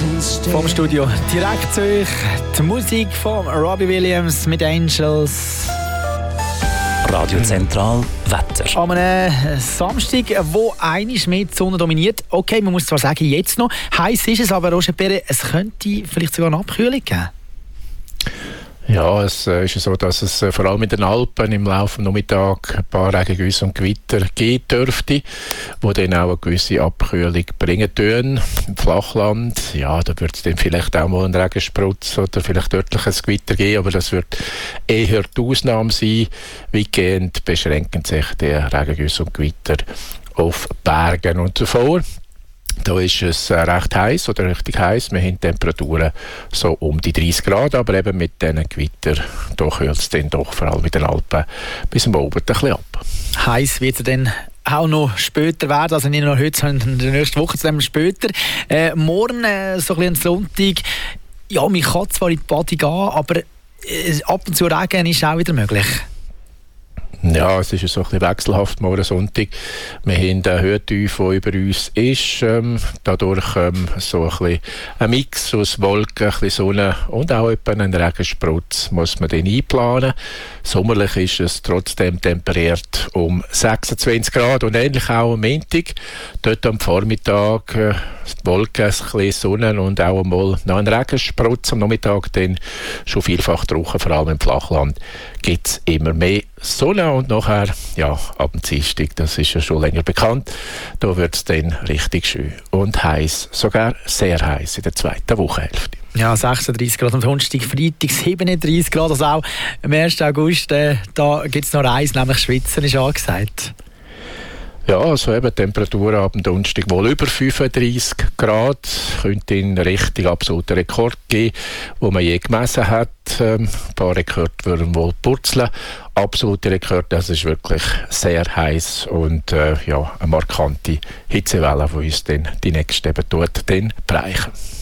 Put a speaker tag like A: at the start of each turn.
A: Vom Studio direkt zu euch die Musik von Robbie Williams mit Angels.
B: Radio Zentral Wetter.
A: An einem Samstag, wo einiges mehr die Sonne dominiert. Okay, man muss zwar sagen, jetzt noch. Heiß ist es, aber Roger Perre, es könnte vielleicht sogar eine Abkühlung geben.
C: Ja, es ist so, dass es vor allem in den Alpen im Laufe des Nachmittags ein paar Regengüsse und Gewitter geben dürfte, die dann auch eine gewisse Abkühlung bringen tun. Im Flachland, ja, da wird es dann vielleicht auch mal einen Regensprutz oder vielleicht örtliches Gewitter geben, aber das wird eher die Ausnahme sein. Weitgehend beschränken sich die Regengüsse und Gewitter auf Bergen und davor. Da ist es recht heiß oder richtig heiß. Wir haben Temperaturen so um die 30 Grad, aber eben mit diesen Gewitter, da kühlt es dann doch vor allem mit den Alpen bis am Abend ein bisschen ab.
A: Heiß wird es dann auch noch später werden, also nicht nur heute, sondern in der nächsten Woche, sondern später. Morgen, so ein bisschen Sonntag, ja, man kann zwar in die Bade gehen, aber ab und zu Regen ist auch wieder möglich.
C: Ja, es ist so ein bisschen wechselhaft morgen Sonntag. Wir haben eine Höhentiefe, die über uns ist. Dadurch so ein bisschen ein Mix aus Wolken, ein bisschen Sonne und auch etwa einen Regensprutz muss man dann einplanen. Sommerlich ist es trotzdem temperiert um 26 Grad und ähnlich auch am Montag. Dort am Vormittag die Wolken, ein bisschen Sonne und auch einmal noch ein Regensprutz am Nachmittag. Dann schon vielfach trocken, vor allem im Flachland gibt es immer mehr Sonne und nachher, ja, ab dem Dienstag, das ist ja schon länger bekannt, da wird es dann richtig schön und heiß, sogar sehr heiß in der zweiten Wochenhälfte.
A: Ja, 36 Grad am Donnerstag, Freitag 37 Grad, also auch am 1. August, da gibt es noch eins, nämlich Schwitzen ist angesagt.
C: Ja, also eben Temperaturen ab dem Donnerstag wohl über 35 Grad. Könnte in Richtung absoluten Rekord gehen, wo man je gemessen hat. Ein paar Rekorde würden wohl purzeln. Absolute Rekord, das ist wirklich sehr heiß und ja, eine markante Hitzewelle, die uns dann die nächste eben bereichen.